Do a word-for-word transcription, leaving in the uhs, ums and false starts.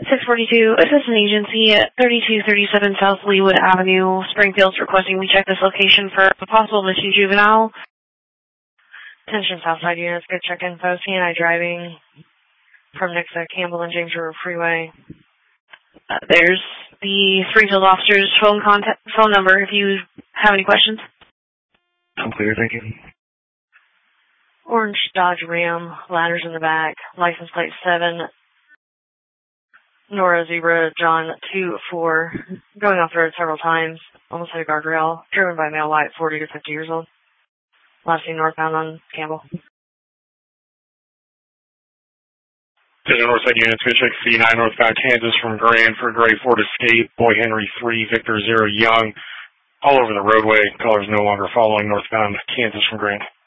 six forty-two, Assistant Agency at thirty-two thirty-seven South Leewood Avenue, Springfield's requesting we check this location for a possible missing juvenile. Attention Southside units, good check info, C N I driving from next to Campbell and James River Freeway. Uh, there's the Springfield officer's phone contact phone number if you have any questions. I'm clear, thank you. Orange Dodge Ram, ladders in the back, license plate seven, Nora Zebra John two four, going off the road several times, almost hit a guardrail, driven by male white, forty to fifty years old. Last seen northbound on Campbell. Attention Northside units, good check C nine northbound Kansas from Grand for Gray Ford Escape, Boy Henry three, Victor zero Young, all over the roadway. Callers no longer following northbound Kansas from Grand.